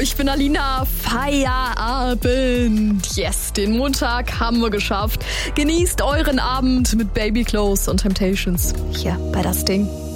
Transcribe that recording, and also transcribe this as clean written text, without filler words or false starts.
ich bin Alina. Feierabend. Yes, den Montag haben wir geschafft. Genießt euren Abend mit Baby Clothes und Temptations hier bei Das Ding.